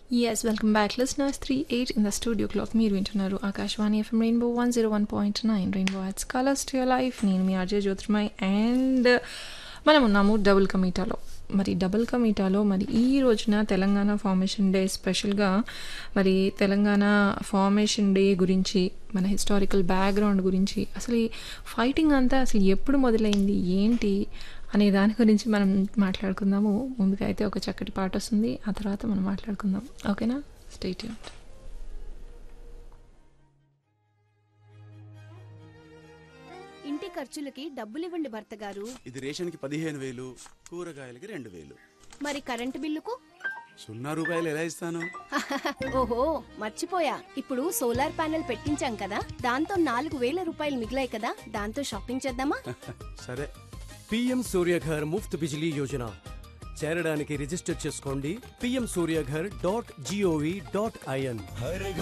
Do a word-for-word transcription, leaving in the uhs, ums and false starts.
Yes, welcome back, listeners. three eight in the studio clock. మీరు వింటున్నారు Akashvani FM rainbow one zero one point nine rainbow ads colours to your life. నేను మీ Ajay Jyotirmay and మనం ఉన్నాము double కమీటాలో. మరి double కమీటాలో మరి ఈ రోజున తెలంగాణ ఫార్మేషన్ డే స్పెషల్గా మరి తెలంగాణ ఫార్మేషన్ డే గురించి, మన హిస్టారికల్ బ్యాక్గ్రౌండ్ గురించి, అసలు ఈ ఫైటింగ్ అంతా అసలు ఎప్పుడు మొదలైంది ఏంటి అనే దాని గురించి మనం మాట్లాడుకుందాము. ముందుగా అయితే ఒక చక్కటి పాట వస్తుంది, ఆ తర్వాత మనం మాట్లాడుకుందాం. ఓకేనా? Stay tuned. ఇంటి ఖర్చులకి డబ్బులివ్వండి భర్త గారు. ఇది రేషన్కి పదిహేను వేలు, కూరగాయలకి రెండు వేలు. మరి కరెంటు బిల్లుకు సున్నా రూపాయలు ఎలా ఇస్తాను? ఓహో మర్చిపోయా, ఇప్పుడు సోలార్ ప్యానెల్ పెట్టించాం కదా, దాంతో నాలుగు వేల రూపాయలు మిగిలాయి కదా, దాంతో షాపింగ్ చేద్దామా? సరే. పీఎం సూర్యఘర్ ముఫ్త్ బిజిలీ యోజన చేరడానికి రిజిస్టర్ చేసుకోండి PM Surya Ghar dot GOV dot IN.